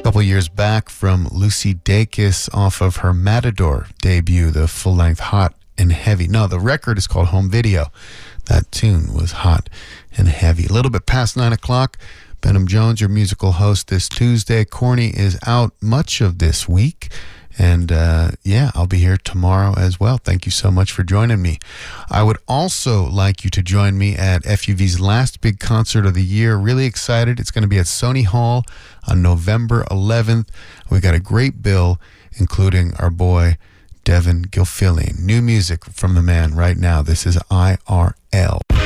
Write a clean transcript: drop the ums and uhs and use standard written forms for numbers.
couple years back from Lucy Dacus off of her Matador debut, the full-length Hot and Heavy. No, the record is called Home Video. That tune was Hot and Heavy. A little bit past 9 o'clock. Benham Jones, your musical host this Tuesday. Corny is out much of this week. And I'll be here tomorrow as well. Thank you so much for joining me. I would also like you to join me at FUV's last big concert of the year. Really excited. It's going to be at Sony Hall on November 11th. We got a great bill, including our boy Devin Gilfillian. New music from the man right now. This is IRL.